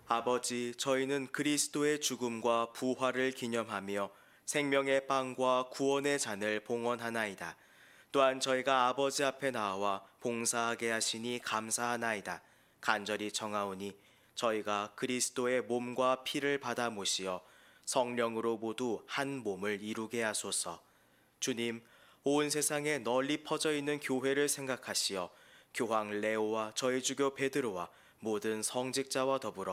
아버지, 저희는 그리스도의 죽음과 부활을 기념하며 생명의 빵과 구원의 잔을 봉헌하나이다. 또한 저희가 아버지 앞에 나와 봉사하게 하시니 감사하나이다. 간절히 청하오니 저희가 그리스도의 몸과 피를 받아 모시어 성령으로 모두 한 몸을 이루게 하소서. 주님, 온 세상에 널리 퍼져 있는 교회를 생각하시어 교황 레오와 저희 주교 베드로와 모든 성직자와 더불어